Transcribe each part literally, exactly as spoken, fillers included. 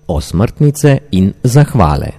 osmrtnice in zahvale.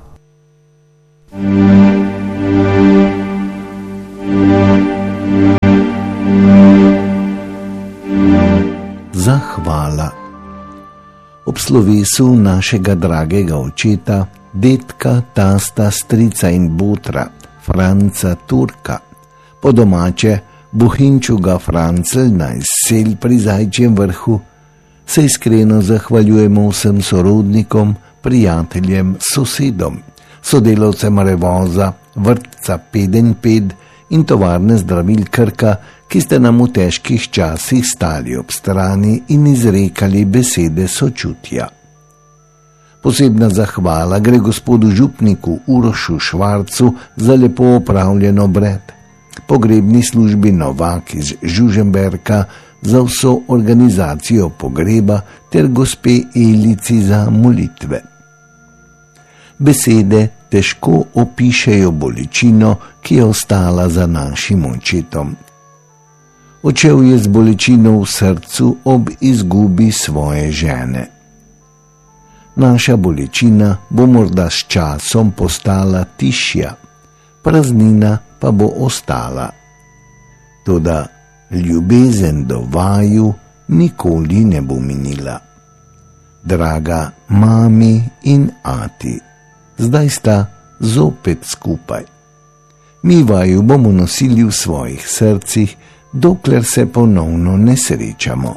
Zahvala. Ob slovesu našega dragega očeta, dedka, tasta, strica in botra, Franca Turka, po domače Bohinčuga Francelna iz Selj pri Zajčjem vrhu, se iskreno zahvaljujemo vsem sorodnikom, prijateljem, sosedom, sodelavcem Revoza, vrtca Pedenjped in tovarne zdravil Krka, ki ste nam v težkih časih stali ob strani in izrekali besede sočutja. Posebna zahvala gre gospodu župniku Urošu Švarcu za lepo opravljen obred, pogrebni službi Novak iz Žužemberka za vso organizacijo pogreba ter gospe Elici za molitve. Besede težko opišejo bolečino, ki je ostala za našim očetom. Odšel je z bolečino v srcu ob izgubi svoje žene. Naša bolečina bo morda s časom postala tišja, praznina pa bo ostala. Toda ljubezen do vaju nikoli ne bo minila. Draga mami in ati, zdaj sta zopet skupaj. Mi vaju bomo nosili v svojih srcih, dokler se ponovno ne srečamo.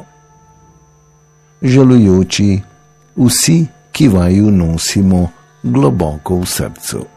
Žalujoči vsi, ki vaju nosimo globoko v srcu.